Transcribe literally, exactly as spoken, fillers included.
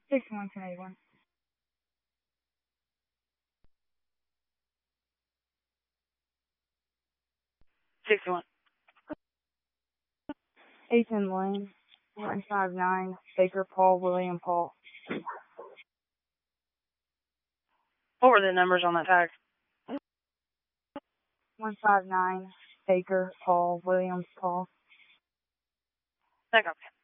sixty-one, ten eighty-one. sixty-one. Ethan Lane, one five nine, Baker Paul, William Paul. What were the numbers on that tag? one five nine, Baker Paul, Williams Paul. Tag, okay.